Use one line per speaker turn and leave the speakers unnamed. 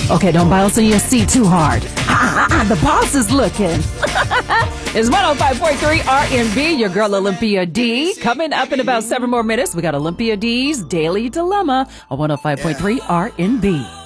Okay, don't bounce in your seat too hard. The boss is looking. It's 105.3 R&B, your girl Olympia D. Coming up in about 7 more minutes, we got Olympia D's Daily Dilemma on 105.3 R&B.